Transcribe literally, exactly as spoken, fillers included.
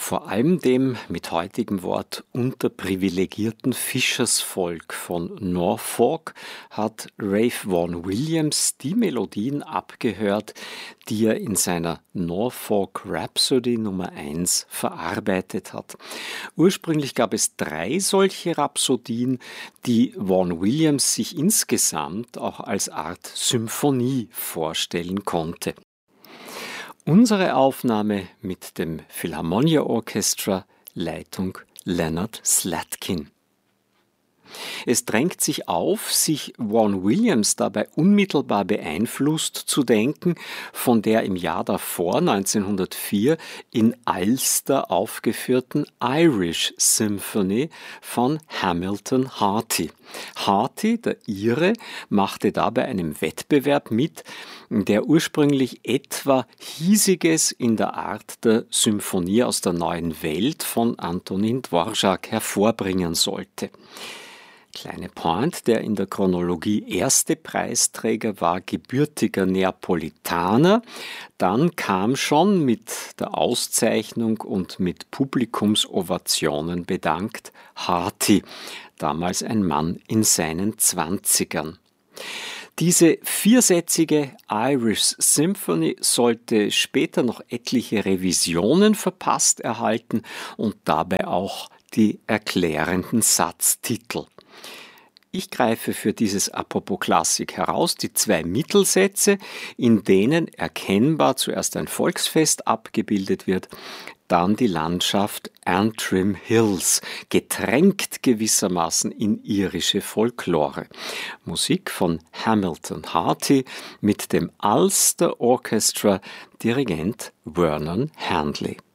Vor allem dem mit heutigem Wort unterprivilegierten Fischersvolk von Norfolk hat Ralph Vaughan Williams die Melodien abgehört, die er in seiner Norfolk Rhapsody Nummer eins verarbeitet hat. Ursprünglich gab es drei solche Rhapsodien, die Vaughan Williams sich insgesamt auch als Art Symphonie vorstellen konnte. Unsere Aufnahme mit dem Philharmonia Orchestra, Leitung Leonard Slatkin. Es drängt sich auf, sich Vaughan Williams dabei unmittelbar beeinflusst zu denken von der im Jahr davor, neunzehnhundertvier, in Ulster aufgeführten Irish Symphony von Hamilton Harty. Harty, der Ire, machte da bei einem Wettbewerb mit, der ursprünglich etwa Hiesiges in der Art der Symphonie aus der Neuen Welt von Antonin Dvorak hervorbringen sollte. Kleine Point, der in der Chronologie erste Preisträger war gebürtiger Neapolitaner. Dann kam schon mit der Auszeichnung und mit Publikumsovationen bedankt Harty, damals ein Mann in seinen Zwanzigern. Diese viersätzige Irish Symphony sollte später noch etliche Revisionen verpasst erhalten und dabei auch die erklärenden Satztitel. Ich greife für dieses Apropos Klassik heraus die zwei Mittelsätze, in denen erkennbar zuerst ein Volksfest abgebildet wird, dann die Landschaft Antrim Hills, getränkt gewissermaßen in irische Folklore. Musik von Hamilton Harty mit dem Ulster Orchestra, Dirigent Vernon Handley.